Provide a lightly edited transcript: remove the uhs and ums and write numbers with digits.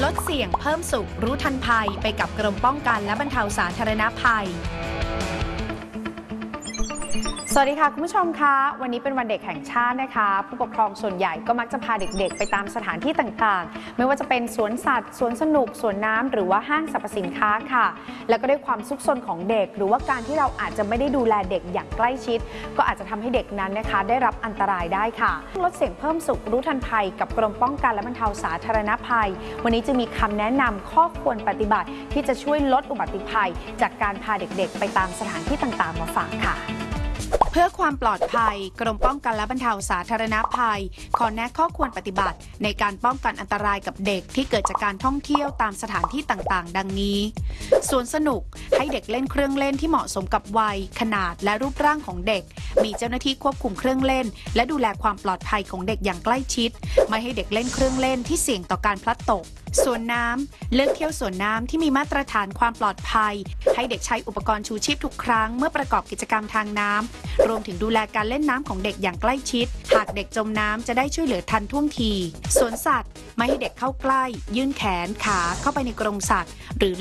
ลดเสี่ยงเพิ่มสุขรู้ทันภัยไปกับกรมป้องกันและบรรเทาสาธารณภัยสวัสดีค่ะคุณผู้ชมคะวันนี้เป็นวันเด็กแห่งชาตินะคะผู้ปกครองส่วนใหญ่ก็มักจะพาเด็กๆไปตามสถานที่ต่างๆไม่ว่าจะเป็นสวนสัตว์สวนสนุกสวนน้ำหรือว่าห้างสรรพสินค้าค่ะแล้วก็ด้วยความซุกซนของเด็กหรือว่าการที่เราอาจจะไม่ได้ดูแลเด็กอย่างใกล้ชิดก็อาจจะทำให้เด็กนั้นนะคะได้รับอันตรายได้ค่ะลดเสี่ยงเพิ่มสุขรู้ทันภัยกับกรมป้องกันและบรรเทาสาธารณภัยวันนี้จะมีคำแนะนำข้อควรปฏิบัติที่จะช่วยลดอุบัติภัยจากการพาเด็กๆไปตามสถานที่ต่างๆมาฝากค่ะเพื่อความปลอดภัยกรมป้องกันและบรรเทาสาธารณภัยขอแนะข้อควรปฏิบัติในการป้องกันอันตรายกับเด็กที่เกิดจากการท่องเที่ยวตามสถานที่ต่างๆดังนี้สวนสนุกให้เด็กเล่นเครื่องเล่นที่เหมาะสมกับวัยขนาดและรูปร่างของเด็กมีเจ้าหน้าที่ควบคุมเครื่องเล่นและดูแลความปลอดภัยของเด็กอย่างใกล้ชิดไม่ให้เด็กเล่นเครื่องเล่นที่เสี่ยงต่อการพลัดตกสวนน้ำเลือกเที่ยวสวนน้ำที่มีมาตรฐานความปลอดภัยให้เด็กใช้อุปกรณ์ชูชีพทุกครั้งเมื่อประกอบกิจกรรมทางน้ำรวมถึงดูแลการเล่นน้ำของเด็กอย่างใกล้ชิดหากเด็กจมน้ำจะได้ช่วยเหลือทันท่วงทีสวนสัตว์ไม่ให้เด็กเข้าใกล้ยื่นแขนขาเข้าไปในกรงสัตว์หรือ